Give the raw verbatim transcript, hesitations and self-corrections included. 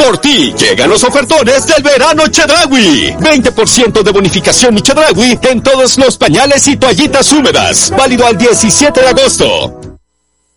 Por ti, llegan los ofertones del verano Chedraui. veinte por ciento de bonificación y Chedraui en todos los pañales y toallitas húmedas. Válido al diecisiete de agosto.